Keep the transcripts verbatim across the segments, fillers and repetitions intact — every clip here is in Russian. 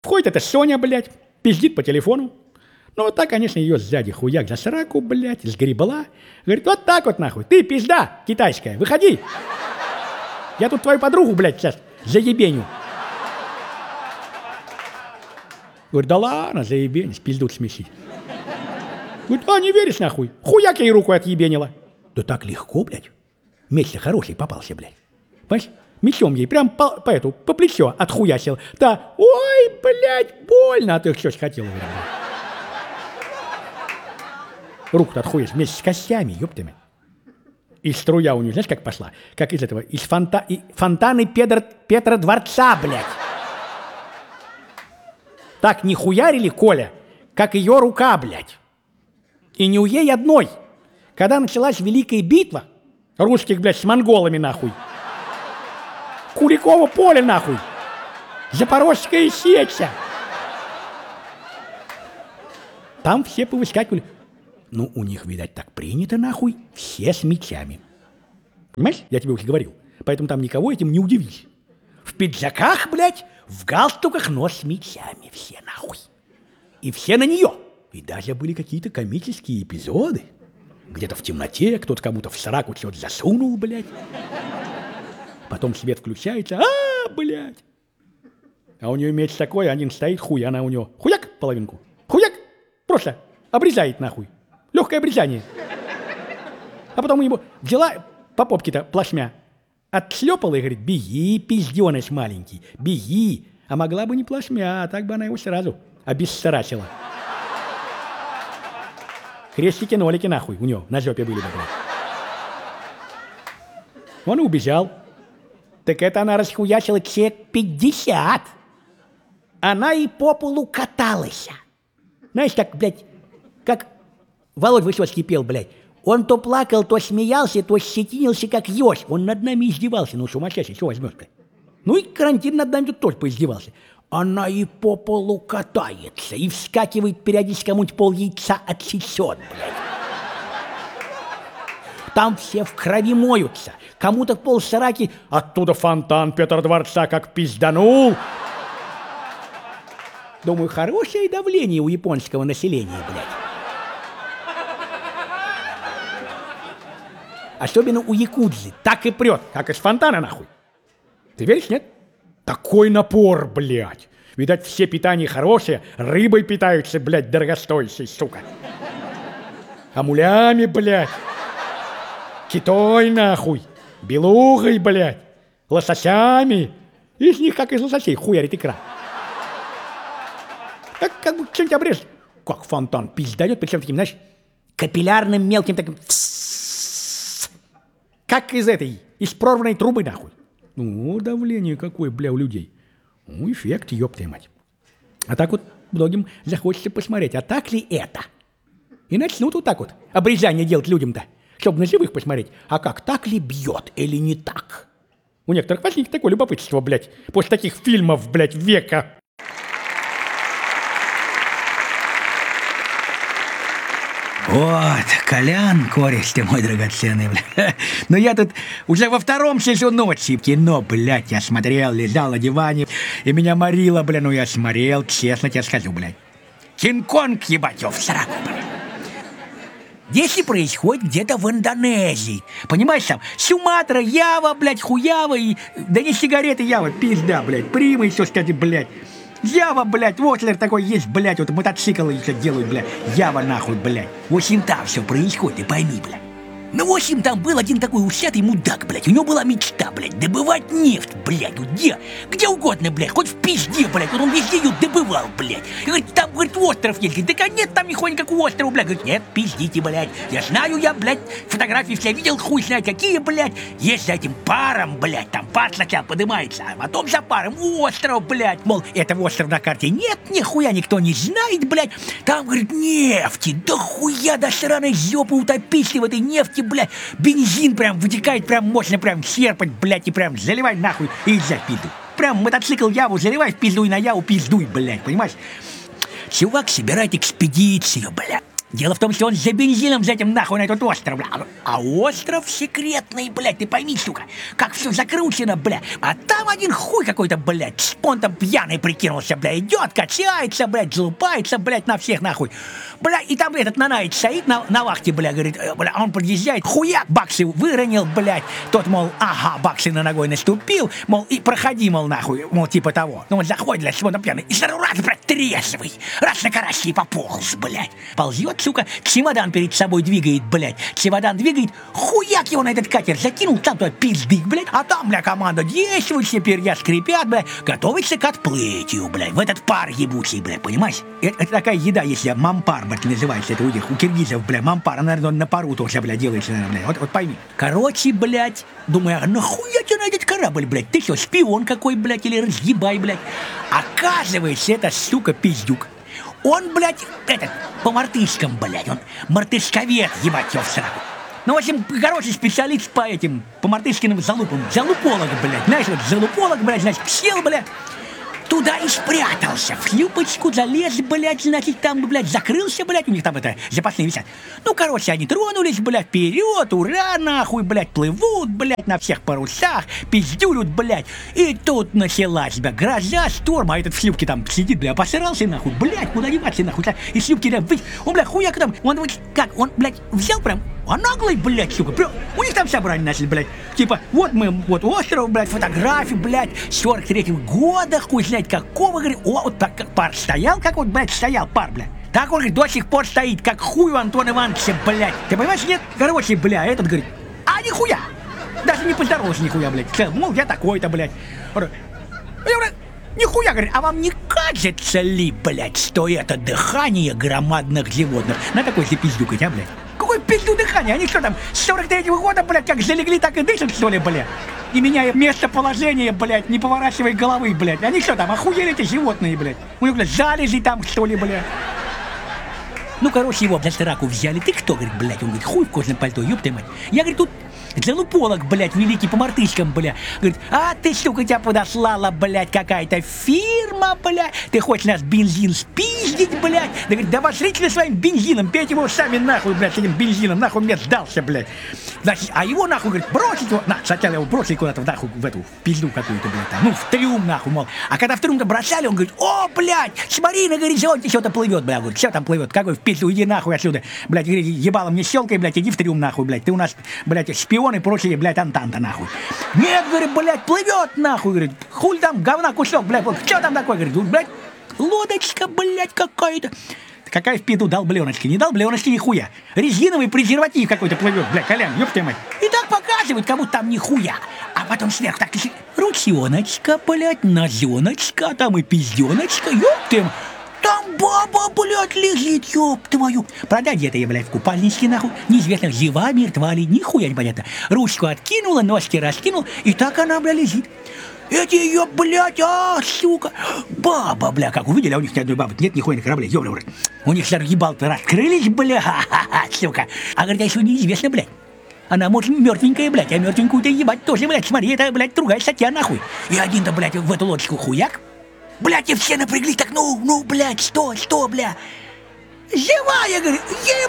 Входит эта Соня, блядь, пиздит по телефону. Ну, вот так, конечно, ее сзади хуяк за сраку, блядь, сгребла. Говорит, вот так вот, нахуй, ты пизда китайская, выходи. Я тут твою подругу, блядь, сейчас заебеню. Говорит, да ладно, заебень, пиздут смесить. Говорит, а не веришь, нахуй? Хуяк ей руку отъебенила. Да так легко, блядь. Меч-то хороший попался, блядь. Понимаешь? Мечом ей прям по, по эту, по плечо отхуясил. Да, ой, блядь, больно. А ты что хотел, говорит. Руку-то отхуясил вместе с костями, ёптами. И струя у нее, знаешь, как пошла? Как из этого, из фонта, и, фонтаны Петра, Петра Дворца, блядь. Так не хуярили, Коля, как ее рука, блядь. И не у ей одной. Когда началась Великая битва русских, блядь, с монголами, нахуй. Куликово поле, нахуй. Запорожская сеча. Там все повыскакивали. Ну, у них, видать, так принято, нахуй, все с мечами. Понимаешь? Я тебе уже говорил. Поэтому там никого этим не удивись. В пиджаках, блядь, в галстуках, но с мечами все, нахуй. И все на нее. И даже были какие-то комические эпизоды. Где-то в темноте кто-то кому-то в сраку что-то засунул, блядь. Потом свет включается, а, блядь. А у нее меч такой, один стоит, хуй, она у него хуяк половинку. Хуяк, просто обрезает, нахуй. Легкое обрезание. А потом ему взяла по попке-то плашмя, отшлепала и говорит, беги, пизденыш маленький, беги. А могла бы не плашмя, а так бы она его сразу обессарачила. Крестики-нолики, нахуй, у него на жопе были бы, блядь. Он и убежал. Так это она расхуячила человек пятьдесят. Она и по полу каталась. Знаешь, как, блядь, как Володь Высоцкий пел, блядь. Он то плакал, то смеялся, то щетинился, как еж. Он над нами издевался. Ну, сумасшедший, что возьмешь, блядь? Ну и карантин над нами тут тоже поиздевался. Она и по полу катается, и вскакивает периодически, кому-нибудь пол яйца отсечет, блядь. Там все в крови моются. Кому-то пол сраки, оттуда фонтан Петра Дворца как пизданул. Думаю, хорошее давление у японского населения, блядь. Особенно у якудзы. Так и прет, как из фонтана, нахуй. Ты веришь, нет? Такой напор, блядь. Видать, все питания хорошие, рыбой питаются, блядь, дорогостоящей, сука. Амулями, блядь. Китой, нахуй. Белугой, блядь. Лососями. Из них, как из лососей, хуярит икра. Как, как бы что-нибудь обрежет. Как фонтан пиздает, причем таким, знаешь, капиллярным мелким таким. Как из этой, из прорванной трубы, нахуй. Ну, давление какое, бля, у людей. Ну, эффект, ёпта мать. А так вот многим захочется посмотреть, а так ли это? И начнут вот так вот обрезание делать людям-то, чтобы на живых посмотреть, а как, так ли бьет или не так? У некоторых возникнет такое любопытство, блядь, после таких фильмов, блядь, века. Вот, Колян, кореш ты мой драгоценный, бля. Но я тут уже во втором часу ночи кино, блядь, я смотрел, лежал на диване, и меня морило, бля, ну я смотрел, честно тебе скажу, блядь. Кинг-Конг, ебать, в сраку, блядь. Если происходит где-то в Индонезии, понимаешь, там, Суматра, Ява, блядь, хуява, и, да не сигареты, Ява, пизда, блядь, Прима еще, кстати, блядь. Ява, блядь, Вотлер такой есть, блядь, вот мотоциклы еще делают, блядь, Ява нахуй, блядь. В общем, там все происходит, ты пойми, блядь. Ну, в общем, там был один такой усатый мудак, блядь, у него была мечта, блядь, добывать нефть, блядь, ну где? Где угодно, блядь, хоть в пизде, блядь, вот он везде ее добывал, блядь. И говорит, там, говорит, остров есть, говорит, да нет там нихуя никакого острова, блядь. Говорит, нет, пиздите, блядь, я знаю, я, блядь, фотографии все видел, хуй знает какие, блядь. Есть за этим паром, блядь, там пар сначала поднимается, а потом за паром остров, блядь. Мол, этого острова на карте нет, нихуя никто не знает, блядь. Там, говорит, нефти, да хуя до сраной жопы утопись в этой нефти, блядь, бензин прям вытекает, прям мощно, прям серпать, блядь, и прям заливай нахуй и езжай в пизду. Прям мотоцикл Яву заливай в пизду и на Яву пиздуй, блядь, понимаешь? Чувак собирает экспедицию, блядь. Дело в том, что он за бензином за этим нахуй на этот остров, бля. А остров секретный, блядь, ты пойми, сука, как все закручено, бля. А там один хуй какой-то, блядь, он там пьяный прикинулся, бля, идет, качается, блядь, залупается, блядь, на всех нахуй. Бля, и там этот Нанаич стоит на, на вахте, бля, говорит, бля, он подъезжает, хуяк, баксы выронил, блядь. Тот, мол, ага, баксы на ногой наступил, мол, и проходи, мол, нахуй, мол, типа того. Ну, он заходит, блядь, смотрит пьяный, и сразу раз, блядь, трезвый, раз на карасе и пополз, блядь. Ползет, сука, чемодан перед собой двигает, блядь. Чемодан двигает, хуяк его на этот катер закинул, там туда пиздык, блядь. А там, бля, команда действует, все перья скрипят, блядь, готовится к отплытию, блядь, в этот пар ебучий, блядь, понимаешь? Это, это такая еда, если мампар, блядь, называется, это у них, у киргизов, бля, мампар, наверное, он на пару тоже, блядь, делается, наверное, блядь. Вот, вот пойми. Короче, блядь, думаю, а нахуя тебе на этот корабль, блядь? Ты что, шпион какой, блядь, или разъебай, блядь? Оказывается, это, сука, пиздюк. Он, блядь, этот, по-мартышкам, блядь, он мартышковед, ебать его в сраку. Ну, в общем, короче, специалист по этим, по мартышкиным залупам, залуполог, блядь, знаешь, вот залуполог, блядь, значит, сел, блядь, туда и спрятался, в шлюпочку залез, блядь, значит, там, блядь, закрылся, блядь, у них там это, запасные висят. Ну, короче, они тронулись, блядь, вперед, ура, нахуй, блядь, плывут, блядь, на всех парусах, пиздюлют, блядь. И тут началась, блядь, гроза, шторм, а этот в шлюпке там сидит, блядь, посрался, нахуй, блядь, куда деваться, нахуй, и шлюпки, да, он, блядь, хуяк там, он, как, он, блядь, взял прям, а наглый, блядь, сука, прям, у них там собрание начали, блядь, типа, вот мы, вот остров, блядь, фотографии, блядь, сорок третьего года, хуй знает какого, говорит, о, вот так, как пар стоял, как вот, блядь, стоял пар, блядь. Так он, говорит, до сих пор стоит, как хуй у Антона Ивановича, блядь. Ты понимаешь, нет? Короче, бля, этот говорит, а нихуя, даже не поздоровался нихуя, блядь. Сказал, мол, я такой-то, блядь. Я говорю, нихуя, говорит, а вам не кажется ли, блядь, что это дыхание громадных животных? На такой же пиздюкать, а, блядь? Какой пизду дыхание? Они что там, с сорок третьего года, блядь, как залегли, так и дышат, что ли, блядь? Не меняя местоположение, блядь, не поворачивая головы, блядь. Они что там, охуели эти животные, блядь? У них, блядь, залежи там, что ли, блядь? Ну, короче, его за сраку взяли. Ты кто, говорит, блядь? Он говорит, хуй в кожаном пальто, ёб ты мать. Я, говорит, тут залуполог, блядь, великий по мартышкам, блядь. Говорит, а ты, сука, тебя подослала, блядь, какая-то фирма, блядь. Ты хочешь нас бензин спиздить, блядь. Да, говорит, да вошрите своим бензином, пейте его сами нахуй, блядь, с этим бензином, нахуй мне сдался, блядь. Значит, а его, нахуй, говорит, бросить его, на, сначала его бросили куда-то, нахуй, в эту, в пизду какую-то, блядь, там, ну, в трюм, нахуй, мол. А когда в трюм-то бросали, он говорит, о, блядь, смотри, на горизонте что-то плывет, блядь. Говорит, что там плывет, какой в пизду, иди нахуй отсюда, блядь, говорит, ебалом не щелкай, блядь, иди в трюм, нахуй, блядь, ты у нас, блядь, шпион и прочие, блядь, антанта, нахуй. Нет, говорит, блядь, плывет, нахуй, говорит, хуй там, говна кусок, блядь, что там такое, говорит, блядь, лодочка, блядь, какая-то. Какая в пизду долбленочки, не долбленочки нихуя. Резиновый презерватив какой-то плывет, блядь, Колян, ёб твою мать. И так показывают, как будто там нихуя. А потом сверху так, ручоночка, блядь, нозеночка, там и пизденочка, ёб ты мать. Там баба, блядь, лежит, ёб твою. Правда, где-то я, блядь, в купальничке, нахуй. Неизвестно, жива, мертва ли, нихуя непонятно. Ручку откинула, ножки раскинул, и так она, блядь, лежит. Эти ее, блядь, а, сука, баба, бля, как увидели, а у них ни одной бабы нет, нихуя на корабле, ёбля, блядь. У них сразу ебал-то раскрылись, бля, ха-ха-ха, сука. А говорит, а еще неизвестно, блядь. Она, может, мертвенькая, блядь, а мертвенькую-то ебать тоже, блядь, смотри, это, блядь, другая статья, нахуй. И один-то, блядь, в эту лодочку хуяк. Блядь, и все напряглись, так, ну, ну, блядь, что, что, бля. Живая, говорит,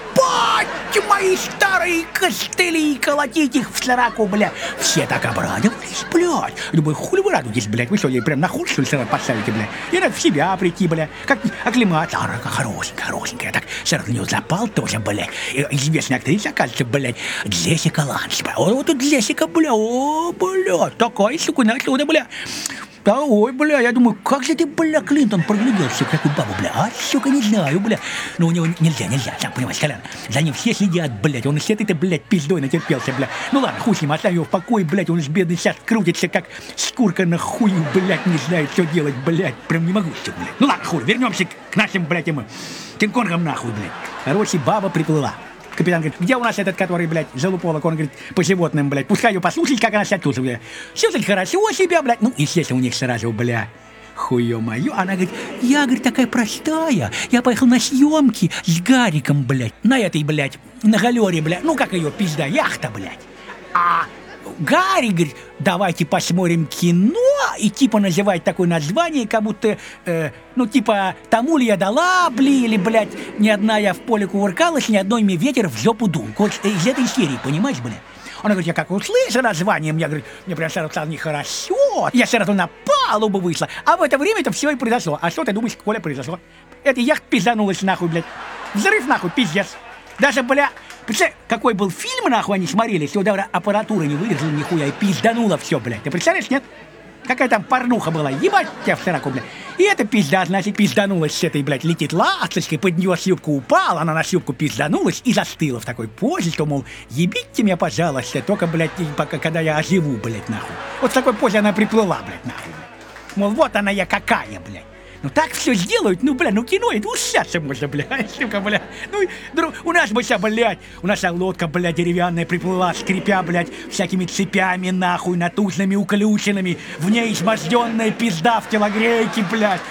ебать мои старые костыли, колотить их в сраку, бля. Все так обрадовались, блядь. Думаю, хули вы радуетесь, блядь, вы что, ей прям на хуй, что ли, сразу поставите, бля? И надо в себя прийти, бля, как оклематься. А, хорошенькая, хорошенькая, так сразу на нее запал тоже, блядь. Известная актриса, оказывается, блядь, Джессика Ланч, бля. Вот тут Джессика, бля, о, блядь, такая, сука, отсюда, бля. Да, ой, бля, я думаю, как же ты, бля, Клинтон прогляделся, какую бабу, бля, а, сука, не знаю, бля. Но у него нельзя, нельзя, сам понимаешь, Колян, за ним все следят, блядь, он и с этой-то, блядь, пиздой натерпелся, бля. Ну ладно, хуй с ним, оставь его в покое, блядь, он же бедный сейчас крутится, как шкурка на хую, блядь, не знает, что делать, блядь, прям не могу, все, блядь. Ну ладно, хуй, вернемся к нашим, блядь, ему Кинг-Конгам, нахуй, блядь. Короче, баба приплыла. Капитан говорит, где у нас этот, который, блядь, залуполок, он говорит, по животным, блядь, пускай ее послушать, как она себя чувствует, блядь. Все, блядь, хорошо себя, блядь. Ну, естественно, у них сразу, бля, хуё моё. Она говорит, я, говорит, такая простая, я поехал на съемки с Гариком, блядь, на этой, блядь, на галере, блядь, ну, как ее, пизда, яхта, блядь. А Гарик говорит, давайте посмотрим кино и типа называет такое название, как будто, э, ну типа, тому ли я дала, бли, или, блядь, ни одна я в поле кувыркалась, ни одной мне ветер в жопу дул. Вот из этой серии, понимаешь, блядь? Она говорит, я как услышу название, мне, говорит, мне прям сразу стало нехорошо, я сразу на палубу вышла, а в это время это все и произошло. А что ты думаешь, Коля, произошло? Эта яхта пизданулась нахуй, блядь. Взрыв нахуй, пиздец. Даже, бля, представляешь, какой был фильм, нахуй, они смотрели, если даже аппаратура не выдержала нихуя и пиздануло все, блядь. Ты представляешь, нет? Какая там порнуха была, ебать тебя в сороку, блядь. И эта пизда, значит, пизданулась с этой, блядь, летит ласточкой, под нее шлюпка упала, она на шлюпку пизданулась и застыла в такой позе, что, мол, ебите меня, пожалуйста, только, блядь, пока, когда я оживу, блядь, нахуй. Вот в такой позе она приплыла, блядь, нахуй. Мол, вот она я какая, блядь. Ну так все сделают, ну, бля, ну кино, это усяться можно, бля, сука, бля. Ну, друг, у нас бы вся, блядь, у нас вся лодка, бля, деревянная приплыла, скрипя, блядь, всякими цепями, нахуй, натужными уключенными, в ней изможденная пизда в телогрейке, блядь.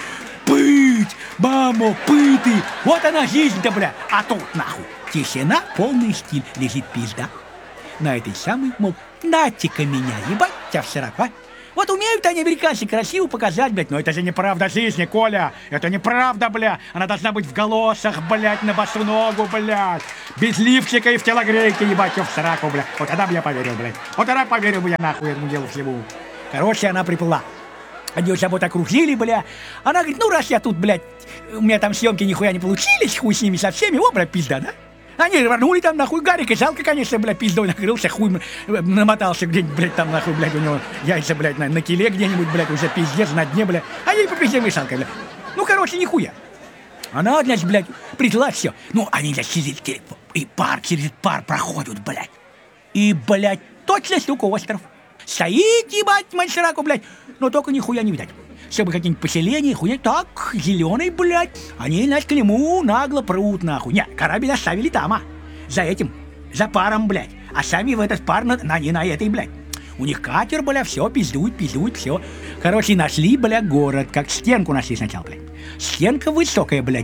Пыть, мамо, пыты, вот она жизнь-то, бля. А тут, нахуй, тишина, полный стиль, лежит пизда. На этой самой, мол, нате-ка меня, ебать тебя в сорока. Вот умеют они, американцы, красиво показать, блядь, но это же неправда жизни, Коля. Это неправда, бля. Она должна быть в галошах, блядь, на босу ногу, блядь. Без лифчика и в телогрейке, ебать, ее в сраку, блядь. Вот тогда бы я поверил, блядь. Вот тогда поверил бы я нахуй этому делу всему. Короче, она приплыла. Они ее вот окружили, бля. Она говорит, ну раз я тут, блядь, у меня там съемки нихуя не получились, хуй с ними со всеми, о, блядь, пизда, да? Они рванули там, нахуй, Гарика, жалко, конечно, блядь, пиздой накрылся, хуй намотался где-нибудь, блядь, там, нахуй, блядь, у него яйца, блядь, на, на киле где-нибудь, блядь, уже пиздец, на дне, блядь, а ей по пизде мешалка, блядь. Ну, короче, нихуя. Она, значит, блядь, приплыла все. Ну, они, значит, через, и пар, через пар проходят, блядь. И, блядь, точно, сука, остров. Стоит, ебать, мальсераку, блядь, но только нихуя не видать. Чтобы какие-нибудь поселения, хуя так, зеленый, блядь. Они, значит, к нему нагло прут, нахуй. Нет, корабль оставили там, а. За этим, за паром, блядь. А сами в этот пар на, на, на этой, блядь. У них катер, бля, все, пиздует, пиздует, все. Короче, нашли, бля, город, как стенку нашли сначала, блядь. Стенка высокая, блядь.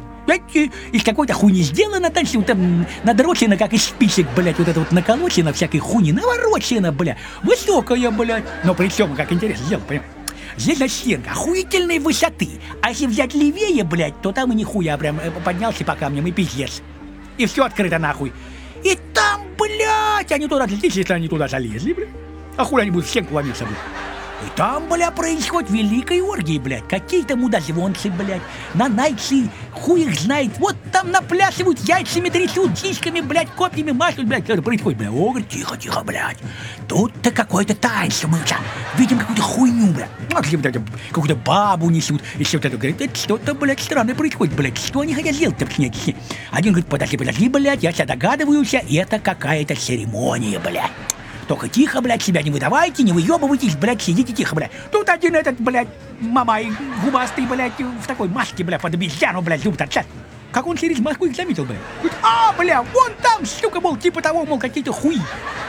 Из какой-то хуйни сделана, там, там надрочена, как из спичек, блядь, вот это вот наколочено, всякой хуйни, наворочено, бля. Высокая, блядь. Но при всем, как интересно сделано, понимаешь? Здесь, значит, стенка охуительной высоты. А если взять левее, блядь, то там и нихуя прям поднялся по камням и пиздец. И все открыто нахуй. И там, блядь, они туда отлетели, если они туда залезли, блядь. А хуй они будут в стенку ломиться, блядь. И там, бля, происходит великая оргия, блядь. Какие-то мудозвонцы, блядь, нанайцы, хуй их знает. Вот там наплясывают, яйцами трясут, сиськами, блядь, копьями машут, блядь. Что это происходит, блядь? О, говорит, тихо, тихо, блядь. Тут-то какое-то таинство мы сейчас видим какую-то хуйню, блядь. Вот какую-то бабу несут. И все вот это, говорит, это что-то, блядь, странное происходит, блядь. Что они хотят сделать-то, блядь? Один говорит, подожди, подожди, блядь, я сейчас догадываюсь, это какая-то церемония, блядь. Только тихо, блядь, себя не выдавайте, не выебывайтесь, блядь, сидите тихо, блядь. Тут один этот, блядь, мамай, губастый, блядь, в такой маске, блядь, под обезьяну, блядь, любит отчат. Как он через маску их заметил, блядь. Говорит, а, бля, вон там, сука, мол, типа того, мол, какие-то хуи.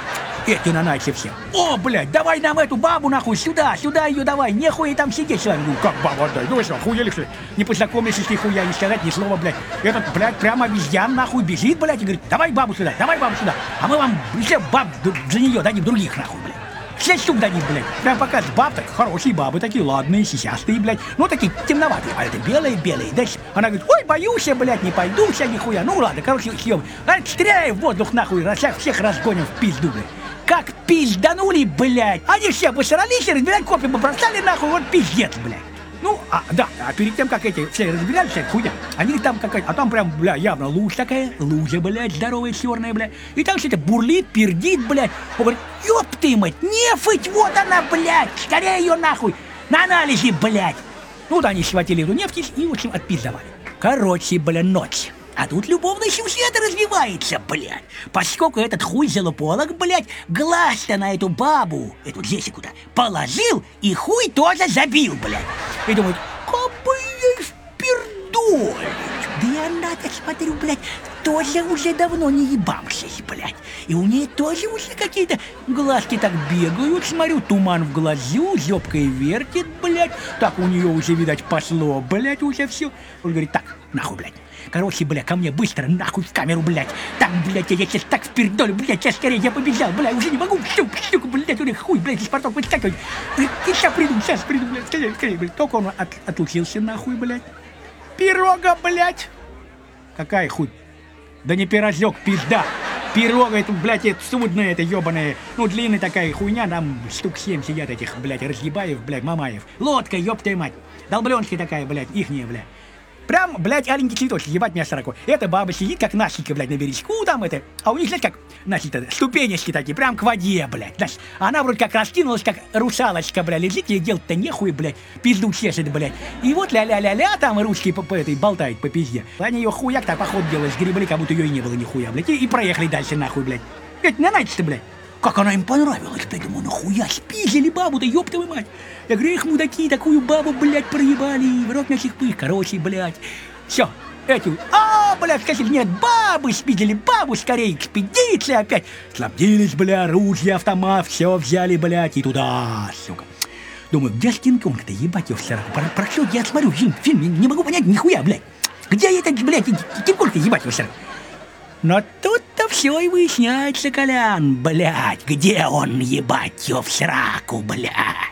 Эти нанайцы все. О, блядь, давай нам эту бабу, нахуй, сюда, сюда ее давай, нехуй там сидеть с вами. Ну, как бабу отдай, ну вы что, охуели, что ли? Не познакомились, если хуя не сказать ни слова, блядь. Этот, блядь, прямо обезьян, нахуй, бежит, блядь, и говорит, давай бабу сюда, давай бабу сюда. А мы вам все баб за нее дадим других, нахуй, блядь. Шесть штук дадим, блядь. Прям пока баб, так хорошие бабы, такие ладные, сисястые, блядь. Ну, такие темноватые, а это белые-белые. Дальше она говорит, ой, боюсь я, блядь, не пойду, вся нихуя. Ну, ладно, короче, съем. А стреляй в воздух, нахуй, всех разгоним в пизду, блядь. Как пизданули, блядь. Они все посрались и разбирать копья побросали, нахуй, вот пиздец, блядь. Ну, а, да, а перед тем, как эти все разбирались, вся хуйня, они там какая-то, а там прям, бля, явно лужа такая, лужа, блядь, здоровая, черная, блядь. И там все это бурлит, пердит, блядь. Он говорит, ёб ты мать, нефть, вот она, блядь, скорее ее нахуй, на анализе, блядь. Ну, да, они схватили эту нефть и, в общем, отпиздовали. Короче, бля, ночь. А тут любовный сюжет развивается, блядь. Поскольку этот хуй залуполог, блядь, глаз-то на эту бабу, эту Джессику-то, положил и хуй тоже забил, блядь. И думают, как бы ей впердолить. Да и она-то, смотрю, блядь, тоже уже давно не ебамшись, блядь. И у нее тоже уже какие-то глазки так бегают, смотрю, туман в глазу, зёбкой вертит, блядь. Так у нее уже, видать, пошло, блядь, уже все. Он говорит, так, нахуй, блядь. Короче, бля, ко мне быстро, нахуй в камеру, блядь. Так, блядь, я сейчас так впердолю, блядь, сейчас скорее я побежал, блядь, уже не могу, щук, щук, блядь, у них хуй, блядь, из порток выскакивать. Сейчас приду, сейчас приду, блядь, скорее, скорее, блядь. Только он от, отлучился, нахуй, блядь. Пирога, блядь. Какая хуй? Да не пирожок, пизда. Пирога, это, блядь, это судное, это ебаное. Ну, длинная такая хуйня, там штук семь сидят этих, блядь, Разгибаев, блядь, Мамаев. Лодка, ёб твою мать. Долбленка такая, блядь, ихняя, блядь. Прям, блядь, аленький цветочек, ебать меня широко. Эта баба сидит, как Настенька, блядь, на бережку там это. А у них, знаешь, как, значит, ступенечки такие, прям к воде, блядь. Знаешь, она вроде как раскинулась, как русалочка, блядь, лежит, ей делать-то нехуй, блядь, пизду чешет, блядь. И вот ля-ля-ля-ля, там ручки по, по этой болтает по пизде. Они ее хуяк так поход делали, сгребли, как будто ее и не было нихуя, блядь. И, и проехали дальше, нахуй, блядь. Ведь не знаете, блядь. Как она им понравилась, блядь, думаю, нахуя спиздили бабу-то, ёб твою мать. Я говорю, их мудаки такую бабу, блядь, проебали, в рот на сих пых, короче, блядь. Все, эти, а, блядь, сказали, нет, бабы спиздили, бабу скорее, экспедиции опять. Снабдились, бля, ружья, автомат, все взяли, блядь, и туда, сука. Думаю, где ж Кинг-Конг-то, ебать его в сраку, про, про что я смотрю фильм, фильм, не, не могу понять нихуя, блядь. Где этот, блядь, Кинг-Конг-то, ебать его в сраку. Но тут-то все и выясняется, Колян, блядь, где он, ебать его в сраку, блядь.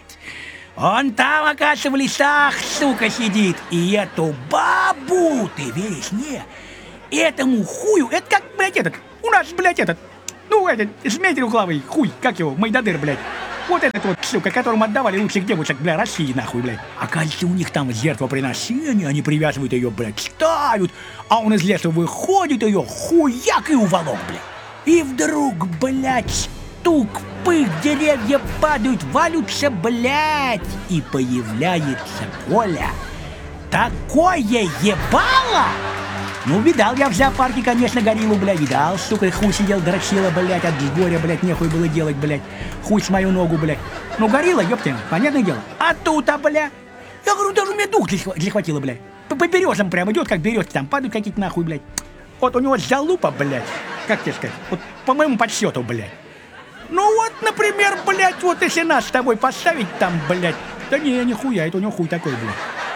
Он там, оказывается, в лесах, сука, сидит. И эту бабу, ты веришь, не? Этому хую, это как, блядь, этот, у нас, блядь, этот, ну, этот, змей трехглавый, хуй, как его, Майдадыр, блядь. Вот этот вот, сука, которому отдавали лучших девушек, бля, России, нахуй, блядь. Оказывается, у них там жертвоприношение, они привязывают ее, блядь, ставят, а он из леса выходит, ее хуяк и уволок, блядь. И вдруг, блядь, стук, пых, деревья падают, валются, блядь, и появляется Коля. Такое ебало! Ну, видал я в зоопарке, конечно, гориллу, блядь, видал, сука, хуй сидел, дрочила, блядь, от горя, блядь, нехуй было делать, блядь, хуй с мою ногу, блядь. Ну, горилла, ёпта, понятное дело. А тут-то, блядь, я говорю, даже у меня дух захватило, блядь. По, по березам прям идет, как березки, там падают какие-то нахуй, блядь. Вот у него залупа, блядь, как тебе сказать, вот по моему подсчету, блядь. Ну вот, например, блядь, вот если нас с тобой поставить там, блядь, да не, нихуя, это у него хуй такой, блядь.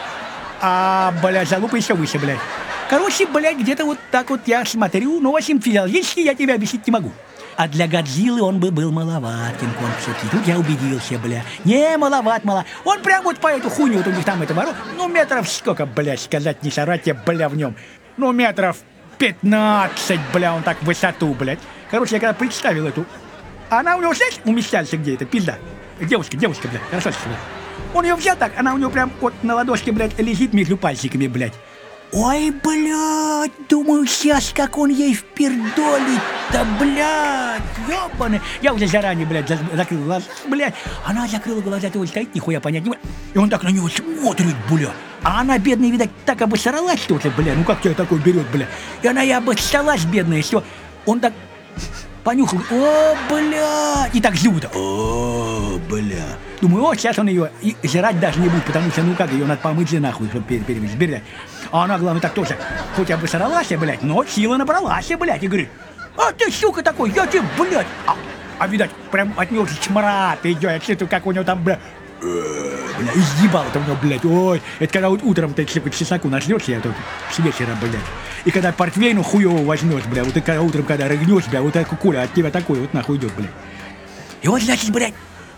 А, блядь, залупа еще выше, блядь. Короче, блядь, где-то вот так вот я смотрю, но, в общем, физиологически я тебе объяснить не могу. А для Годзиллы он бы был маловат, Кинг-Конг все-таки. Тут я убедился, бля. Не, маловат, мало. Он прям вот по эту хуйню, вот у них там это ворот. Ну, метров сколько, блядь, сказать не сорать тебе, бля, в нем. Ну, метров пятнадцать, бля, он так в высоту, блядь. Короче, я когда представил эту... Она у него, знаешь, умещается где это, пизда. Девушка, девушка, блядь, хорошо, блядь. Он ее взял так, она у него прям вот на ладошке, блядь, лежит между пальчиками, блядь. Ой, блядь, думаю, сейчас как он ей впердолит-то, блядь, ёбаный. Я уже заранее, блядь, закрыл глаза, блядь. Она закрыла глаза, то стоит, нихуя понять не может. И он так на него смотрит, блядь. А она, бедная, видать, так обосралась что-то, блядь. Ну как тебя такой берет, блядь. И она и обоссалась, бедная, что он так понюхал, о, блядь, и так зубы-то, о, блядь. Думаю, о, сейчас он ее и жрать даже не будет, потому что, ну как, ее надо помыть же нахуй, чтобы перевести, блядь. А она, главное, так тоже, хоть обосралась, блядь, но сила набралась, блядь, и говорит, а ты, сука, такой, я тебе, блядь. А, а видать, прям от него чмрат идет, я чувствую, как у него там, блядь, бля, изъебало-то у него, блядь, ой. Это когда вот утром ты по чесноку нажрёшься, я тут с вечера, блядь. И когда портвейну хуёво возьмёшь, блядь, вот ты когда утром, когда рыгнёшь, блядь, вот такой Коля от тебя такой вот нахуй идёт, блядь. И вот, значит, блядь,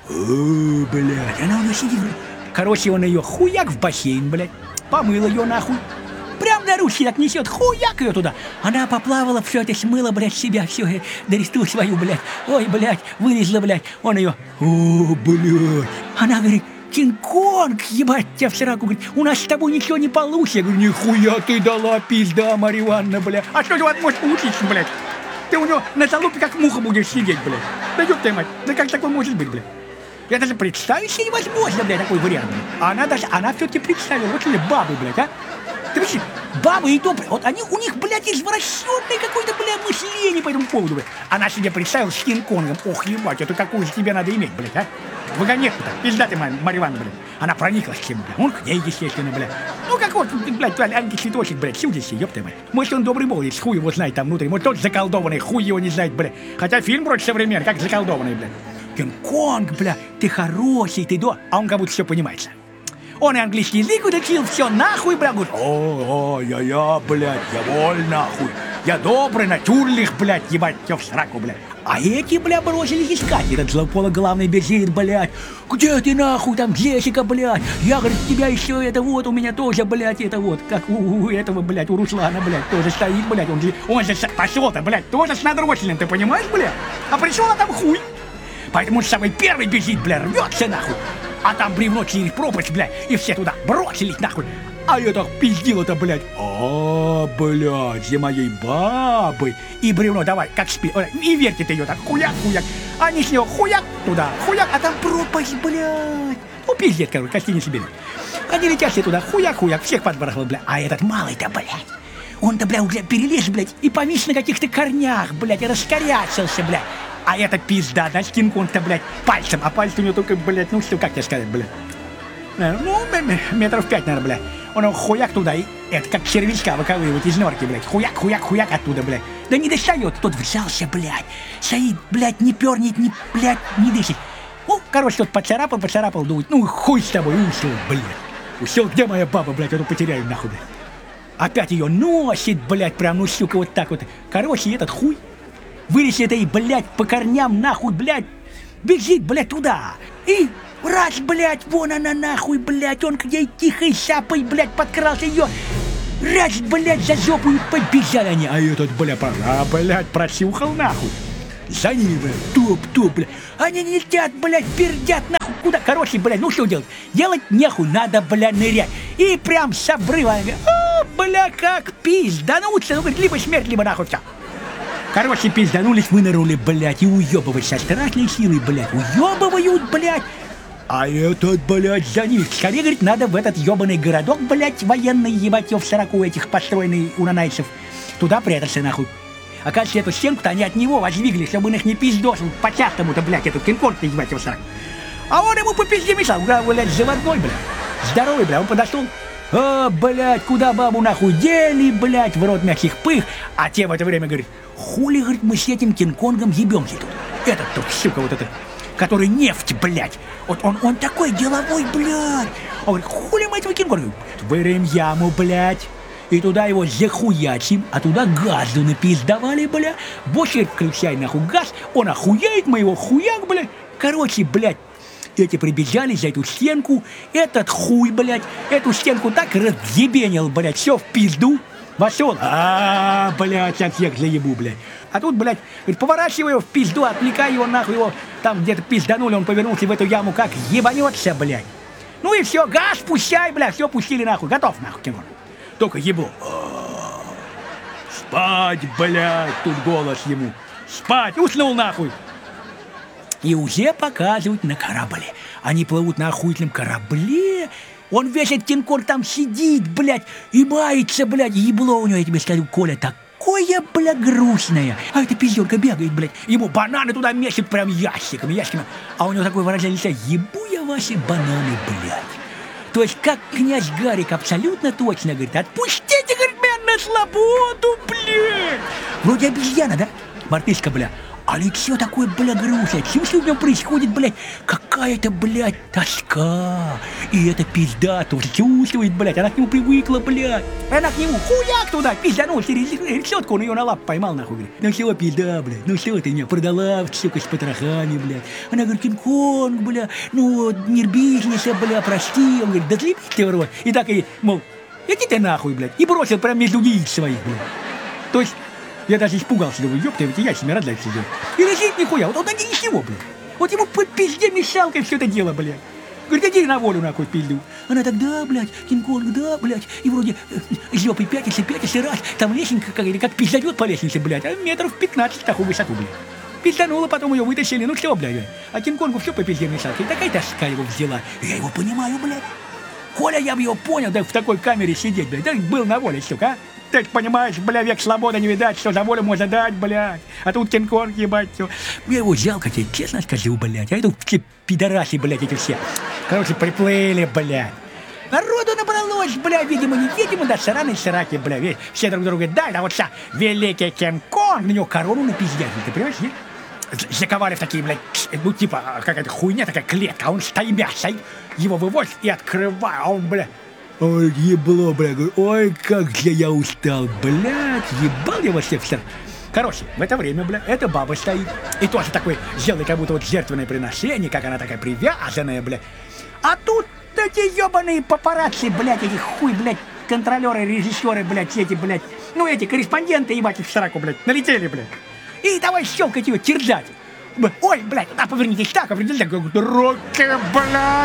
о, блядь, она у него сидит, блядь. Короче, он её хуяк в бассейн, блядь, помыл её нахуй. Прям на ручки так несет, хуяк ее туда. Она поплавала, все это смыла, блядь, себя, все, доресту свою, блядь. Ой, блядь, вылезла, блядь. Он ее, о, блядь. Она говорит, Кинг-Конг, ебать тебя в сраку, говорит, у нас с тобой ничего не получится. Я говорю, нихуя ты дала, пизда, Марья Ивановна, блядь. А что у вас может получиться, блядь? Ты у него на залупе как муха будешь сидеть, блядь. Да ёб твою мать, да как такое может быть, блядь? Я даже представить себе невозможно, блядь, такой вариант. А она даже, она все-таки представила, вот ли бабы, блядь, а? Ты вообще, бабы и то, вот они, у них, блядь, извращенное какое-то, блядь, мышление по этому поводу, блядь. Она себе представила с Кинг-Конгом. Ох, ебать, это какую же тебе надо иметь, блядь, а? Вагонетку-то, пизда ты, Марья Ивановна, блядь. Она прониклась к чему, блядь. Он к ней, естественно, блядь. Ну, как вот, блядь, Аньки Цветочек, блядь, судится, ёпта, блядь. Может, он добрый молодец, хуй его знает там внутри. Может, тот заколдованный, хуй его не знает, блядь. Хотя фильм вроде современный, как заколдованный, блядь. Кинг-Конг, блядь, ты хороший, ты до... А он как будто все понимается. Он и английский язык учил, все нахуй, бля, говорит, о, о, я-я, блядь, я воль нахуй, я добрый, натюрлих, блядь, ебать, тебя в сраку, блядь. А эти, бля, бросились искать, этот злопологлавный бежит, блядь, где ты нахуй, там, Джессика, блядь, я, говорит, тебя еще, это вот, у меня тоже, блядь, это вот, как у, у этого, блядь, у Руслана, блядь, тоже стоит, блядь, он же, он же пошел-то, блядь, тоже с надроченным, ты понимаешь, блядь, а пришел, а там хуй, поэтому он самый первый бежит, блядь, рвется, нахуй. А там бревно через пропасть, блядь, и все туда бросились, нахуй. А я так пиздил-то, блядь. А, блядь, за моей бабой. И бревно давай, как спи... И вертит ее так, хуяк-хуяк. Они с него хуяк туда, хуяк, а там пропасть, блядь. Ну, пиздец, короче, костей не себе. Они летят все туда, хуяк-хуяк, всех подбросил, блядь. А этот малый-то, блядь, он-то, блядь, уже перелез, блядь, и повис на каких-то корнях, блядь, и раскорячился, блядь. А это пизда, да, Кинг-Конг-то, блядь, пальцем, а пальцы у него только, блядь, ну что, как тебе сказать, блядь, ну, метров пять, наверное, блядь, он его хуяк туда, и это как червячка выковыривать из норки, блядь, хуяк, хуяк, хуяк оттуда, блядь, да не достает, тот взялся, блядь, стоит, блядь, не пернет, не, блядь, не дышит, ну, короче, тот поцарапал, поцарапал, думает, ну, хуй с тобой, ушел, блядь, ушел, где моя баба, блядь, эту потеряю, нахуй, блядь, опять ее носит, блядь, прям, ну, сука, вот так вот, короче, этот хуй, вылез этой, блядь, по корням, нахуй, блядь, бежит, блядь, туда. И раз, блядь, вон она, нахуй, блядь, он к ней тихой шапой, блядь, подкрался ее. Раз, блядь, за жопу и побежали они. А этот, блядь, а, блядь, просюхал, нахуй. За ними, блядь, топ-топ, блядь. Они не летят, блядь, пердят, нахуй, куда? Короче, блядь, ну что делать? Делать нехуй, надо, блядь, нырять. И прям с обрыва, а, бля, как пиздануться. Ну, говорит, либо смерть, либо нахуй все. Короче, пизданулись, вынырнули, блядь, и уебывать со страшной силой, блядь, уебывают, блядь. А этот, блядь, за них. Скорее, говорит, надо в этот ебаный городок, блядь, военный, ебать, в сороку этих построенный у нанайцев. Туда прятаться, нахуй. Оказывается, эту стенку-то они от него воздвигли, чтобы он их не пиздосил по-частому-то, блядь, эту Кинг-Конг, ебать, его сраку. А он ему по пизде мешал, блядь, заводной, блядь. Здоровый, блядь, он подошел. А, блядь, куда бабу нахуй дели, блядь, в рот мягких пых. А те в это время говорят, хули, говорит, мы с этим Кинг-Конгом ебемся тут. Этот тут, сука, вот этот, который нефть, блядь. Вот он, он такой деловой, блядь. Он говорит, хули мы этого Кинг-Конга? Вырыем яму, блядь. И туда его захуячим, а туда газу напиздавали, бля. Больше включай нахуй газ, он охуеет, мы его хуяк, бля. Короче, блядь. Эти прибежали за эту стенку, этот хуй, блядь, эту стенку так разъебенил, блядь, все в пизду, вошел, а, блядь, от всех заебу, блядь. А тут, блядь, говорит, поворачивай его в пизду, отвлекай его, нахуй его, там где-то пизданули, он повернулся в эту яму, как ебанется, блядь. Ну и все, газ пущай, блядь, все пустили, нахуй, готов, нахуй, Кинг-Конг. Только ебу. Спать, блядь, тут голос ему, спать, уснул, нахуй. И уже показывают на корабле. Они плывут на охуительном корабле. Он весь этот Кинг-Конг там сидит, блядь, и мается, блядь. Ебло у него, я тебе скажу, Коля, такое, блядь, грустное. А эта пизденка бегает, блядь. Ему бананы туда месяц прям ящиками, ящиками. А у него такое выражение лица: ебу я ваши бананы, блядь. То есть, как князь Гарик абсолютно точно говорит: отпустите, говорит, меня на свободу, блядь. Вроде обезьяна, да? Мартышка, блядь. А лицо такое, бля, грустное. Чувствую, в нем происходит, блядь, какая-то, блядь, тоска. И эта пизда тоже чувствует, блядь. Она к нему привыкла, блядь. Она к нему хуяк туда, пизданул через решетку, он ее на лап поймал, нахуй, говорит. Ну все, пизда, блядь, ну что ты меня продала, сука, с потрохами, блядь. Она говорит: Кинг-Конг, бля, ну, мир бизнеса, бля, прости. Он говорит: да злепись ты в рот. И так и, мол, иди ты нахуй, блядь. И бросил прям между яиц своих, блядь. То есть... Я даже испугался, думаю, ёпта, эти яйца не родляются, блядь. И лежит нихуя, вот он один ничего, блядь. Вот ему по пизде мешалкой все это дело, блядь. Говорит: иди на волю, нахуй, пизду. Она так: да, блядь, Кинг-Конг, да, блядь. И вроде жопой пятится, пятится, раз. Там лесенка как, или как пиздадет по лестнице, блядь. А метров пятнадцать такую высоту, блядь. Пизданула, потом ее вытащили, ну все, блядь. А Кинг-Конгу все по пизде мешалкой. Такая тоска его взяла. Я его понимаю, блядь. Коля, я бы его понял, да в такой камере сидеть, блядь, да был на воле, сука, а? Ты понимаешь, бля, век свободы не видать, что за волю можно дать, блядь. А тут Кинг-Конг, ебать, все. Мне его жалко тебе, честно скажу, блядь. А это все пидораси, блядь, эти все. Короче, приплыли, блядь. Народу набралось, бля, видимо, невидимо, да, сраные сраки, бля, ведь все друг друга дали, а вот вся великий Кинг-Конг, на него корону напиздят, ты понимаешь, нет? Заковали в такие, блядь, ну, типа, какая-то хуйня, такая клетка, а он стоймяшей, его вывозит и открывает, а он, бля, ой, ебло, бля, ой, как же я устал, блядь, ебал я вас всех. Короче, в это время, бля, эта баба стоит, и тоже такой, сделай как будто вот жертвенное приношение, как она такая привязанная, бля, а тут эти ебаные папарацци, блядь, эти хуй, блядь, контролеры, режиссеры, блядь, эти, блядь, ну, эти корреспонденты, ебать, их в сраку, блядь, налетели, блядь. И давай щелкать ее, терзать. Ой, блядь, а повернитесь так, а повернитесь так. Руки, блядь.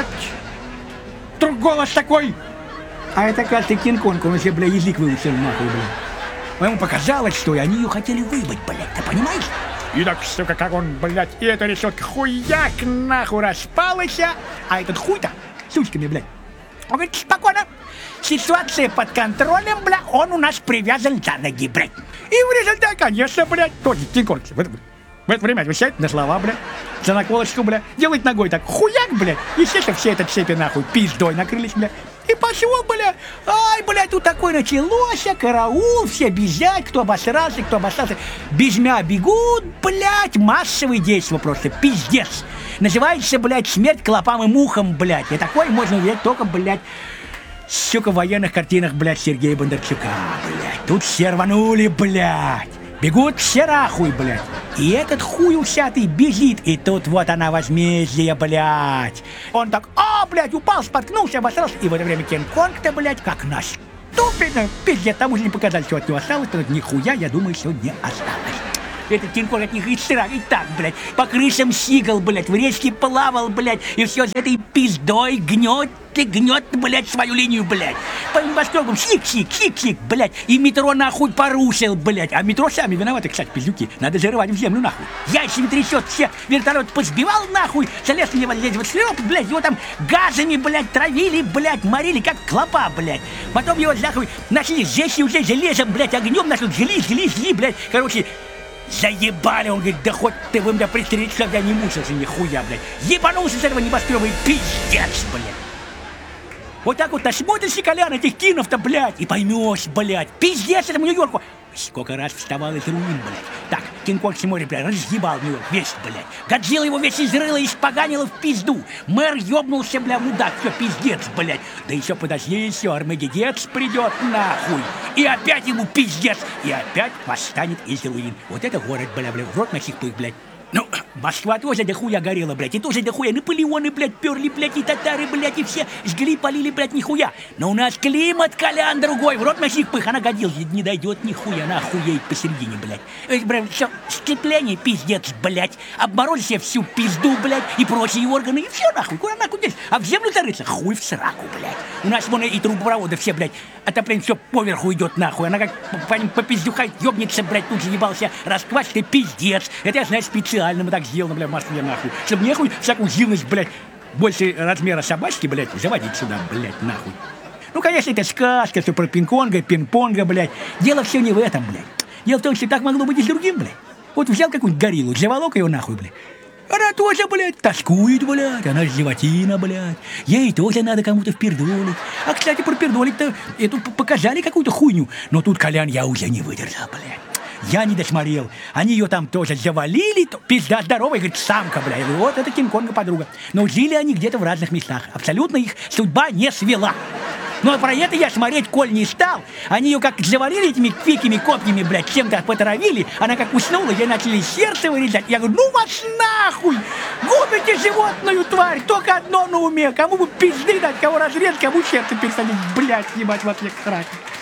Вдруг голос такой. А это, кажется, Кинг-Конг, он себе, бля, язык выучил, нахуй, блядь. Ему показалось, что они ее хотели выебать, блядь, ты понимаешь? И так, сука, как он, блядь, и эта решетка хуяк нахуй распалась, а этот хуй-то сучками, блядь. Он говорит, спокойно, ситуация под контролем, бля, он у нас привязан за ноги, блядь. И в результате, конечно, блядь, тоже Кинг-Конг в это, в это время отвечает на слова, блядь, за наколочку, блядь, делает ногой так, хуяк, блядь, естественно, все это цепи, нахуй, пиздой накрылись, блядь, и пошел, блядь, ай, блядь, тут такое началось, караул, все бежать, кто обосрался, кто обосрался, бежмя бегут, блядь, массовые действия просто, пиздец, называется, блядь, смерть клопам и мухам, блядь, и такое можно увидеть только, блядь, сука, в военных картинах, блядь, Сергея Бондарчука, блядь. Тут все рванули, блядь. Бегут все нахуй, блядь. И этот хуй усятый бежит. И тут вот она возмездие, блядь. Он так, а, блядь, упал, споткнулся, обосрался. И в это время Кинг-Конг-то, блядь, как наступит. Пиздец, там уже не показали, что от него осталось. Но нихуя, я думаю, что не осталось. Этот Кинг-Конг от них и страх, и так, блядь, по крышам сигал, блядь, в речке плавал, блядь, и все с этой пиздой гнет и гнет, блядь, свою линию, блядь. По небоскребам сик-сик, сик-сик, блядь, и метро нахуй порушил, блядь. А метро сами виноваты, кстати, пиздюки. Надо зарывать в землю, нахуй. Яйцами трясет, все вертолет позбивал, нахуй, залез на него, лезть в шлеп, блядь, его там газами, блядь, травили, блядь, морили, как клопа, блядь. Потом его, нахуй, нашли здесь и уже железом, блядь, огнем, нахуй, жгли, жгли, жгли, блядь, короче. Заебали, он говорит, да хоть ты вы меня пристрелить, когда не мучился, нихуя, блядь. Ебанулся с этого небоскреба и пиздец, блядь. Вот так вот насмотришься, Колян, этих кинов-то, блядь, и поймешь, блядь, пиздец этому Нью-Йорку. Сколько раз вставал из руин, блядь. Так, Кинг-Конг смотрит, блядь, разъебал Нью-Йорк весь, блядь. Годзилла его весь изрыла и испоганила в пизду. Мэр ёбнулся, бля, мудак, все, пиздец, блядь. Да еще подожди, еще Армагеддец придет, нахуй. И опять ему пиздец. И опять восстанет из руин. Вот это город, бля, бля, в рот на сих пых, блядь. Ну, Москва тоже дохуя горела, блядь, и тоже дохуя Наполеоны, блядь, перли, блядь, и татары, блядь, и все жгли, полили, блядь, нихуя. Но у нас климат, Колян, другой, в рот на сих пых, она годилась, не дойдет нихуя, она охуеет посередине, блядь. Эй, блядь, все, сцепление, пиздец, блядь, обморозили себе всю пизду, блядь, и прочие органы, и все, нахуй, куда нахуй здесь? А в землю зарыться, хуй в сраку, блядь. У нас вон и трубопроводы все, блядь, отопление все поверху идет, нахуй, она как по, по, по пиздюхай ёбнется, блядь, тут же ебался, расквасит, и пиздец. Это я знаю специально. Мы так сделано, бля, в Москве, нахуй. Чтобы нехуй всякую живность, блядь, больше размера собачки, блядь, заводить сюда, блядь, нахуй. Ну, конечно, это сказка, что про пинг-понга, пинг-понга, блядь. Дело все не в этом, блядь. Дело в том, что так могло быть и с другим, блядь. Вот взял какую-нибудь гориллу, заволок ее нахуй, блядь. Она тоже, блядь, тоскует, блядь, она животина, блядь. Ей тоже надо кому-то впердолить. А, кстати, про пердолить-то эту показали какую-то хуйню. Но тут, Колян, я уже не выдержал, блядь. Я не досмотрел. Они ее там тоже завалили. То... Пизда здоровая, говорит, самка, бля. И вот это Кинг-Конга подруга. Но жили они где-то в разных местах. Абсолютно их судьба не свела. Но про это я смотреть, коль не стал. Они ее как завалили этими квикими копьями, блядь, чем-то потравили. Она как уснула, ей начали сердце вырезать. Я говорю, ну вас нахуй! Губите животную тварь! Только одно на уме. Кому бы пизды дать, кого разрезать, кому сердце пересадить. Блядь, ебать, во всех сраках.